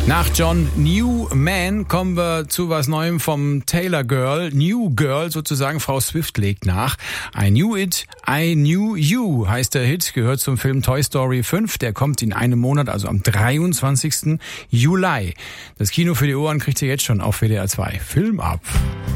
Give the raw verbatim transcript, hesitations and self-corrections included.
Nach John Newman kommen wir zu was Neuem vom Taylor Girl. New Girl sozusagen, Frau Swift legt nach. I Knew It, I Knew You heißt der Hit, gehört zum Film Toy Story fünf. Der kommt in einem Monat, also am dreiundzwanzigsten Juli. Das Kino für die Ohren kriegt ihr jetzt schon auf W D R zwei. Film ab.